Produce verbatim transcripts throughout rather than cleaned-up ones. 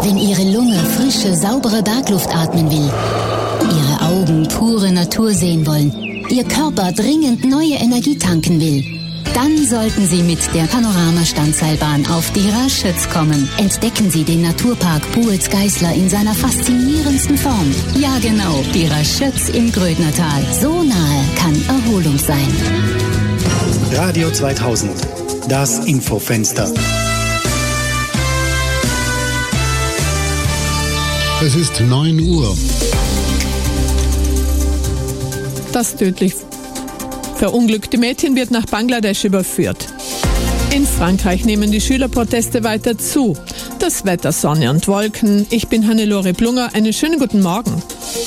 Wenn Ihre Lunge frische, saubere Bergluft atmen will, Ihre Augen pure Natur sehen wollen, Ihr Körper dringend neue Energie tanken will, dann sollten Sie mit der Panorama-Standseilbahn auf die Raschütz kommen. Entdecken Sie den Naturpark Puhls-Geißler in seiner faszinierendsten Form. Ja genau, die Raschütz im Grödnertal. So nahe kann Erholung sein. Radio zweitausend, das Infofenster. Es ist neun Uhr. Das tödlich verunglückte Mädchen wird nach Bangladesch überführt. In Frankreich nehmen die Schülerproteste weiter zu. Das Wetter, Sonne und Wolken. Ich bin Hannelore Blunger. Einen schönen guten Morgen.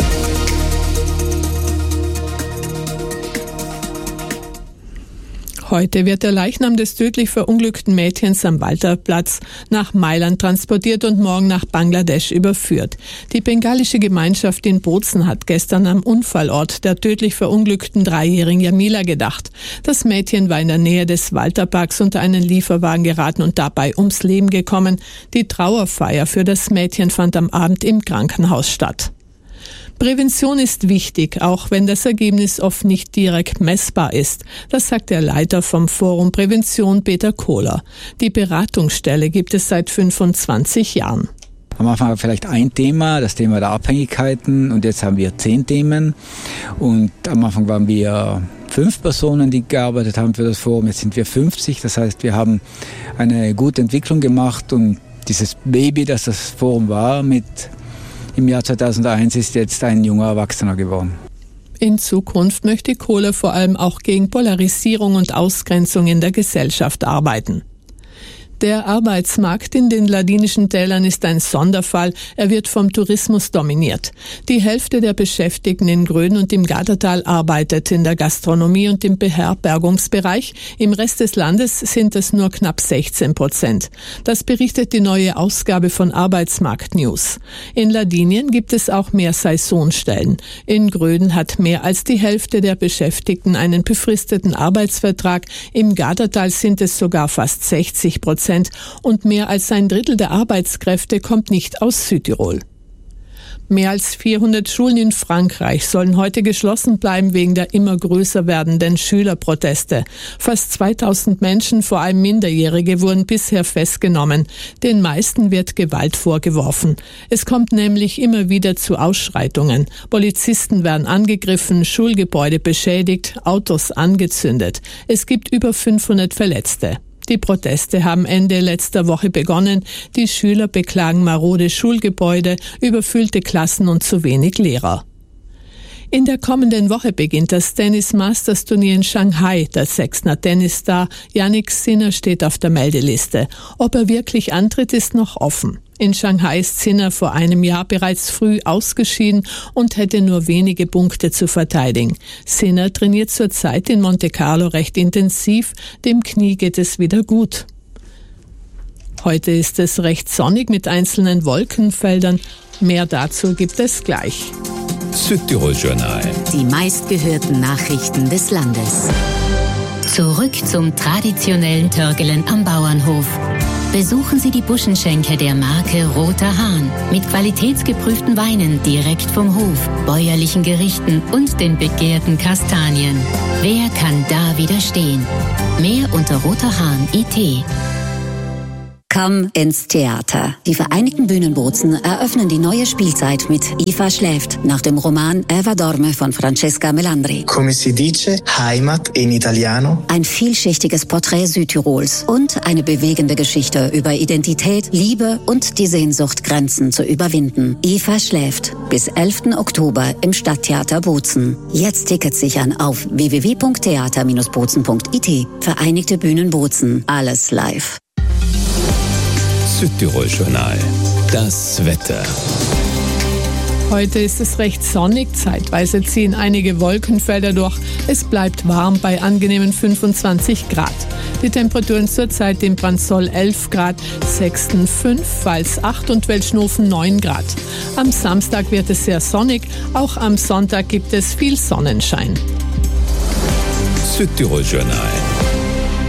Heute wird der Leichnam des tödlich verunglückten Mädchens am Walterplatz nach Mailand transportiert und morgen nach Bangladesch überführt. Die bengalische Gemeinschaft in Bozen hat gestern am Unfallort der tödlich verunglückten dreijährigen Jamila gedacht. Das Mädchen war in der Nähe des Walterparks unter einen Lieferwagen geraten und dabei ums Leben gekommen. Die Trauerfeier für das Mädchen fand am Abend im Krankenhaus statt. Prävention ist wichtig, auch wenn das Ergebnis oft nicht direkt messbar ist. Das sagt der Leiter vom Forum Prävention, Peter Kohler. Die Beratungsstelle gibt es seit fünfundzwanzig Jahren. Am Anfang vielleicht ein Thema, das Thema der Abhängigkeiten, und jetzt haben wir zehn Themen. Und am Anfang waren wir fünf Personen, die gearbeitet haben für das Forum. Jetzt sind wir fünfzig. Das heißt, wir haben eine gute Entwicklung gemacht, und dieses Baby, das das Forum war, mit im Jahr zweitausendeins ist jetzt ein junger Erwachsener geworden. In Zukunft möchte Kohler vor allem auch gegen Polarisierung und Ausgrenzung in der Gesellschaft arbeiten. Der Arbeitsmarkt in den ladinischen Tälern ist ein Sonderfall. Er wird vom Tourismus dominiert. Die Hälfte der Beschäftigten in Gröden und im Gadertal arbeitet in der Gastronomie und im Beherbergungsbereich. Im Rest des Landes sind es nur knapp sechzehn Prozent. Das berichtet die neue Ausgabe von Arbeitsmarkt News. In Ladinien gibt es auch mehr Saisonstellen. In Gröden hat mehr als die Hälfte der Beschäftigten einen befristeten Arbeitsvertrag. Im Gadertal sind es sogar fast sechzig Prozent. Und mehr als ein Drittel der Arbeitskräfte kommt nicht aus Südtirol. Mehr als vierhundert Schulen in Frankreich sollen heute geschlossen bleiben wegen der immer größer werdenden Schülerproteste. Fast zweitausend Menschen, vor allem Minderjährige, wurden bisher festgenommen. Den meisten wird Gewalt vorgeworfen. Es kommt nämlich immer wieder zu Ausschreitungen. Polizisten werden angegriffen, Schulgebäude beschädigt, Autos angezündet. Es gibt über fünfhundert Verletzte. Die Proteste haben Ende letzter Woche begonnen. Die Schüler beklagen marode Schulgebäude, überfüllte Klassen und zu wenig Lehrer. In der kommenden Woche beginnt das Tennis-Masters-Turnier in Shanghai. Der Sechsner Tennisstar Jannik Sinner steht auf der Meldeliste. Ob er wirklich antritt, ist noch offen. In Shanghai ist Sinner vor einem Jahr bereits früh ausgeschieden und hätte nur wenige Punkte zu verteidigen. Sinner trainiert zurzeit in Monte Carlo recht intensiv. Dem Knie geht es wieder gut. Heute ist es recht sonnig mit einzelnen Wolkenfeldern. Mehr dazu gibt es gleich. Südtirol-Journal. Die meistgehörten Nachrichten des Landes. Zurück zum traditionellen Törgelen am Bauernhof. Besuchen Sie die Buschenschenke der Marke Roter Hahn mit qualitätsgeprüften Weinen direkt vom Hof, bäuerlichen Gerichten und den begehrten Kastanien. Wer kann da widerstehen? Mehr unter roterhahn punkt it. Komm ins Theater. Die Vereinigten Bühnenbozen eröffnen die neue Spielzeit mit Eva schläft nach dem Roman Eva dorme von Francesca Melandri. Come si dice, Heimat in Italiano. Ein vielschichtiges Porträt Südtirols und eine bewegende Geschichte über Identität, Liebe und die Sehnsucht, Grenzen zu überwinden. Eva schläft bis elften Oktober im Stadttheater Bozen. Jetzt Tickets sichern auf w w w punkt theater Bindestrich bozen punkt it. Vereinigte Bühnen Bozen. Alles live. Südtirol-Journal. Das Wetter. Heute ist es recht sonnig, zeitweise ziehen einige Wolkenfelder durch. Es bleibt warm bei angenehmen fünfundzwanzig Grad. Die Temperaturen zurzeit in Brandsol elf Grad, Sexten fünf, Vals acht und Welschnofen neun Grad. Am Samstag wird es sehr sonnig, auch am Sonntag gibt es viel Sonnenschein. Südtirol-Journal.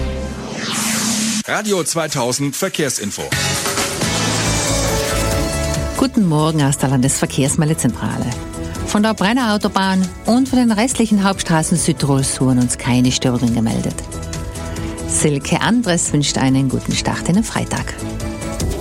Radio zweitausend Verkehrsinfo. Guten Morgen aus der Landesverkehrsmeldezentrale. Von der Brenner Autobahn und von den restlichen Hauptstraßen Südtirols wurden uns keine Störungen gemeldet. Silke Andres wünscht einen guten Start in den Freitag.